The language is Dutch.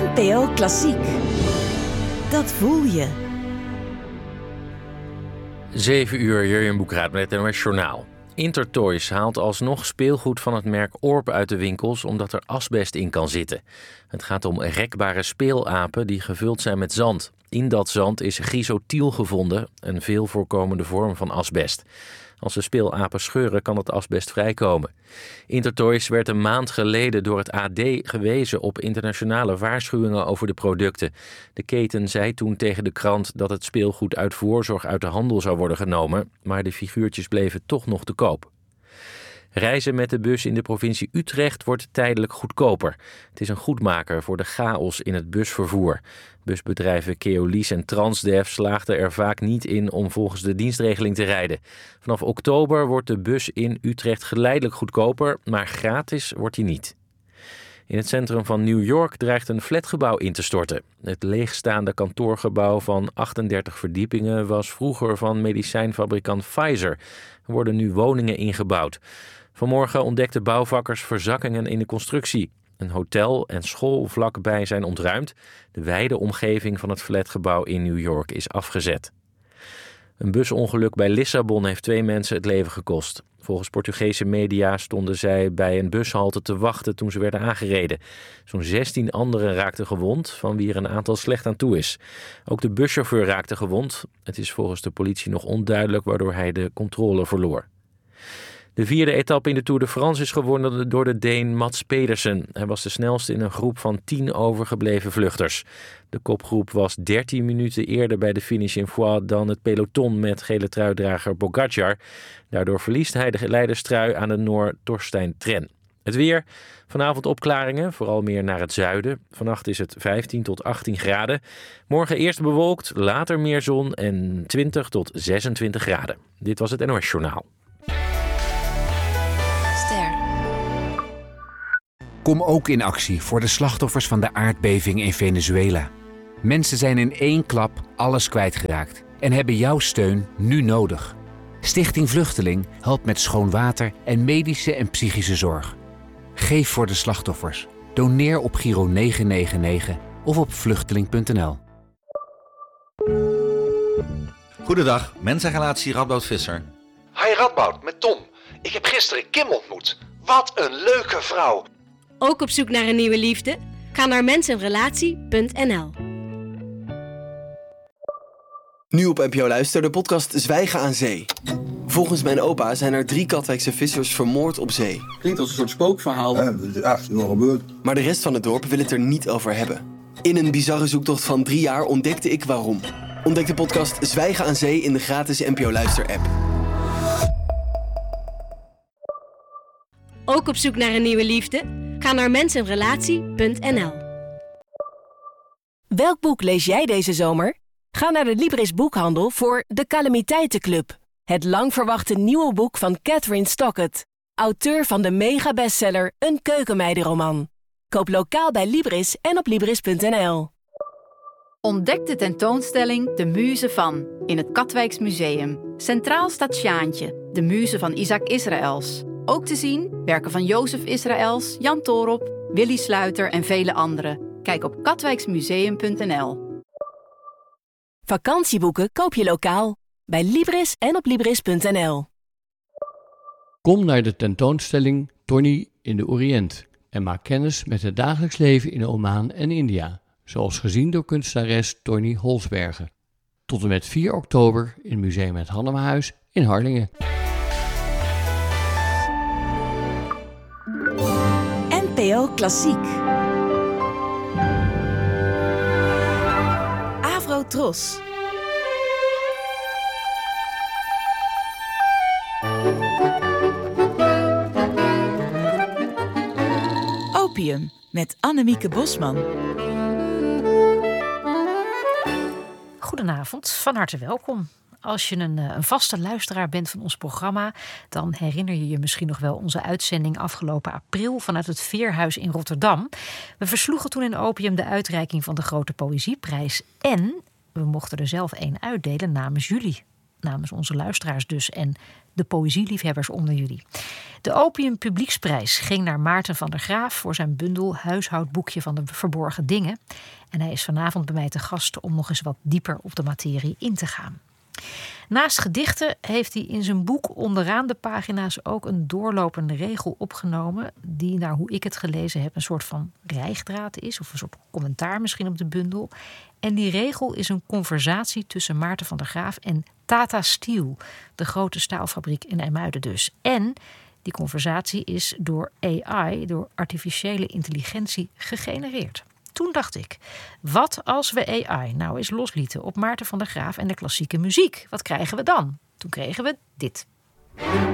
NPO Klassiek. Dat voel je. 7 uur, Jurjen Boekraat met het NOS Journaal. Intertoys haalt alsnog speelgoed van het merk Orb uit de winkels omdat er asbest in kan zitten. Het gaat om rekbare speelapen die gevuld zijn met zand. In dat zand is chrysotiel gevonden, een veel voorkomende vorm van asbest. Als de speelapen scheuren kan het asbest vrijkomen. Intertoys werd een maand geleden door het AD gewezen op internationale waarschuwingen over de producten. De keten zei toen tegen de krant dat het speelgoed uit voorzorg uit de handel zou worden genomen, maar de figuurtjes bleven toch nog te koop. Reizen met de bus in de provincie Utrecht wordt tijdelijk goedkoper. Het is een goedmaker voor de chaos in het busvervoer. Busbedrijven Keolis en Transdev slaagden er vaak niet in om volgens de dienstregeling te rijden. Vanaf oktober wordt de bus in Utrecht geleidelijk goedkoper, maar gratis wordt die niet. In het centrum van New York dreigt een flatgebouw in te storten. Het leegstaande kantoorgebouw van 38 verdiepingen was vroeger van medicijnfabrikant Pfizer. Er worden nu woningen ingebouwd. Vanmorgen ontdekten bouwvakkers verzakkingen in de constructie. Een hotel en school vlakbij zijn ontruimd. De wijde omgeving van het flatgebouw in New York is afgezet. Een busongeluk bij Lissabon heeft 2 mensen het leven gekost. Volgens Portugese media stonden zij bij een bushalte te wachten toen ze werden aangereden. Zo'n 16 anderen raakten gewond, van wie er een aantal slecht aan toe is. Ook de buschauffeur raakte gewond. Het is volgens de politie nog onduidelijk waardoor hij de controle verloor. De 4e etappe in de Tour de France is gewonnen door de Deen Mats Pedersen. Hij was de snelste in een groep van 10 overgebleven vluchters. De kopgroep was 13 minuten eerder bij de finish in Foix dan het peloton met gele truidrager Pogačar. Daardoor verliest hij de leiderstrui aan de Noor Torstein Tren. Het weer, vanavond opklaringen, vooral meer naar het zuiden. Vannacht is het 15 tot 18 graden. Morgen eerst bewolkt, later meer zon en 20 tot 26 graden. Dit was het NOS Journaal. Kom ook in actie voor de slachtoffers van de aardbeving in Venezuela. Mensen zijn in 1 klap alles kwijtgeraakt en hebben jouw steun nu nodig. Stichting Vluchteling helpt met schoon water en medische en psychische zorg. Geef voor de slachtoffers. Doneer op Giro 999 of op vluchteling.nl. Goedendag, mensenrelatie Radboud Visser. Hi Radboud, met Tom. Ik heb gisteren Kim ontmoet. Wat een leuke vrouw. Ook op zoek naar een nieuwe liefde? Ga naar mensenrelatie.nl. Nu op NPO Luister, de podcast Zwijgen aan Zee. Volgens mijn opa zijn er 3 Katwijkse vissers vermoord op zee. Klinkt als een soort spookverhaal. Ja, dat is wel gebeurd. Maar de rest van het dorp wil het er niet over hebben. In een bizarre zoektocht van 3 jaar ontdekte ik waarom. Ontdek de podcast Zwijgen aan Zee in de gratis NPO Luister app. Ook op zoek naar een nieuwe liefde? Ga naar mensenrelatie.nl. Welk boek lees jij deze zomer? Ga naar de Libris Boekhandel voor De Calamiteitenclub. Het lang verwachte nieuwe boek van Catherine Stockett. Auteur van de mega-bestseller Een keukenmeidenroman. Koop lokaal bij Libris en op Libris.nl. Ontdek de tentoonstelling De Muze van in het Katwijks Museum. Centraal staat Sjaantje, de muze van Isaac Israëls. Ook te zien werken van Jozef Israëls, Jan Toorop, Willy Sluiter en vele anderen. Kijk op katwijksmuseum.nl. Vakantieboeken koop je lokaal bij Libris en op Libris.nl. Kom naar de tentoonstelling Tony in de Oriënt en maak kennis met het dagelijks leven in Oman en India, zoals gezien door kunstenares Tony Holsbergen. Tot en met 4 oktober in Museum Het Hannemahuis in Harlingen. NPO Klassiek. Afro-Tros. Opium met Annemieke Bosman. Goedenavond, van harte welkom. Als je een vaste luisteraar bent van ons programma, dan herinner je je misschien nog wel onze uitzending afgelopen april vanuit het Veerhuis in Rotterdam. We versloegen toen in Opium de uitreiking van de Grote Poëzieprijs en we mochten er zelf 1 uitdelen namens jullie. namens onze luisteraars dus en de poëzieliefhebbers onder jullie. De Opium Publieksprijs ging naar Maarten van der Graaf voor zijn bundel Huishoudboekje van de Verborgen Dingen. En hij is vanavond bij mij te gast om nog eens wat dieper op de materie in te gaan. Naast gedichten heeft hij in zijn boek onderaan de pagina's ook een doorlopende regel opgenomen die, naar hoe ik het gelezen heb, een soort van rijgdraad is of een soort commentaar misschien op de bundel. En die regel is een conversatie tussen Maarten van der Graaf en Tata Steel, de grote staalfabriek in IJmuiden dus. En die conversatie is door AI, door artificiële intelligentie, gegenereerd. Toen dacht ik, wat als we AI nou eens loslieten op Maarten van der Graaf en de klassieke muziek? Wat krijgen we dan? Toen kregen we dit.